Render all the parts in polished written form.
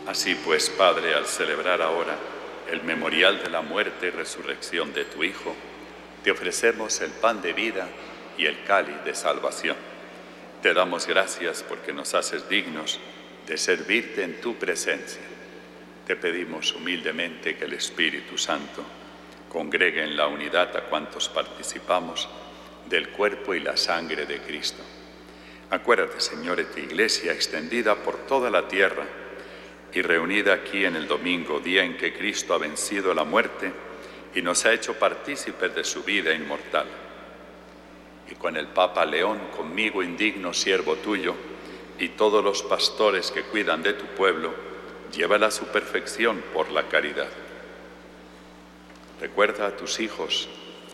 Así pues, Padre, al celebrar ahora el memorial de la muerte y resurrección de tu Hijo, te ofrecemos el pan de vida y el cáliz de salvación. Te damos gracias porque nos haces dignos de servirte en tu presencia. Te pedimos humildemente que el Espíritu Santo congregue en la unidad a cuantos participamos del cuerpo y la sangre de Cristo. Acuérdate, Señor, de tu Iglesia extendida por toda la tierra y reunida aquí en el domingo, día en que Cristo ha vencido la muerte y nos ha hecho partícipes de su vida inmortal. Y con el Papa León, conmigo indigno siervo tuyo, y todos los pastores que cuidan de tu pueblo, llévala a su perfección por la caridad. Recuerda a tus hijos,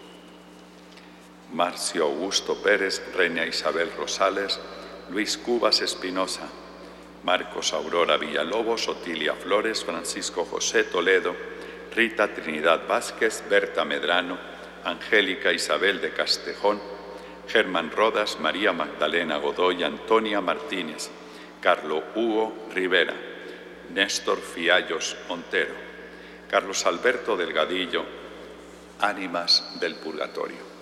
Marcio Augusto Pérez, Reina Isabel Rosales, Luis Cubas Espinosa, Marcos Aurora Villalobos, Otilia Flores, Francisco José Toledo, Rita Trinidad Vázquez, Berta Medrano, Angélica Isabel de Castejón, Germán Rodas, María Magdalena Godoy, Antonia Martínez, Carlo Hugo Rivera, Néstor Fiallos Montero, Carlos Alberto Delgadillo, ánimas del purgatorio.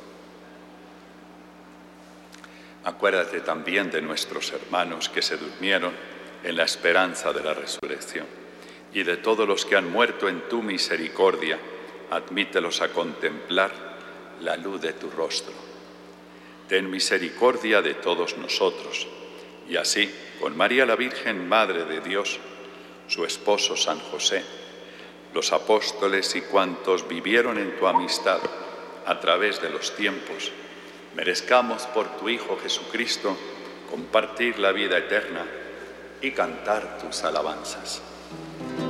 Acuérdate también de nuestros hermanos que se durmieron en la esperanza de la resurrección, y de todos los que han muerto en tu misericordia, admítelos a contemplar la luz de tu rostro. Ten misericordia de todos nosotros, y así, con María la Virgen, Madre de Dios, su esposo San José, los apóstoles y cuantos vivieron en tu amistad a través de los tiempos, merezcamos por tu Hijo Jesucristo compartir la vida eterna y cantar tus alabanzas.